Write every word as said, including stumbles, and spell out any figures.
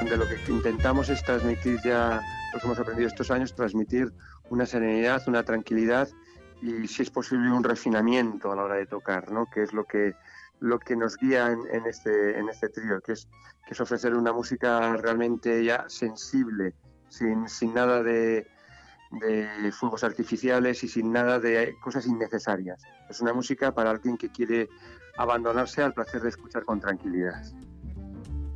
donde lo que intentamos es transmitir ya lo que hemos aprendido estos años, transmitir una serenidad, una tranquilidad y, si es posible, un refinamiento a la hora de tocar, ¿no? Que es lo que lo que nos guía en, en este en este trío, que es que es ofrecer una música realmente ya sensible, sin sin nada de de fuegos artificiales y sin nada de cosas innecesarias. Es una música para alguien que quiere abandonarse al placer de escuchar con tranquilidad.